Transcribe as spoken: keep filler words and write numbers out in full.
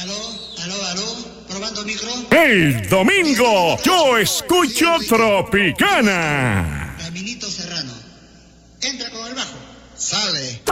Aló, aló, aló, probando micro. El domingo yo escucho Tropicana. Caminito Serrano. Entra con el bajo. Sale.